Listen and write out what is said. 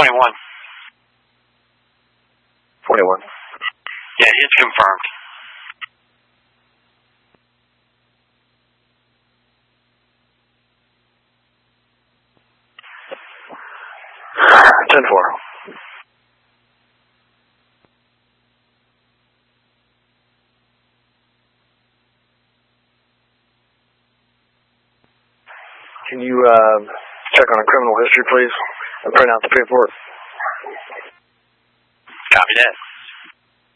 21. 21. Yeah, it's confirmed. Ten four. Can you check on a criminal history, please, and print out the paperwork? Copy that.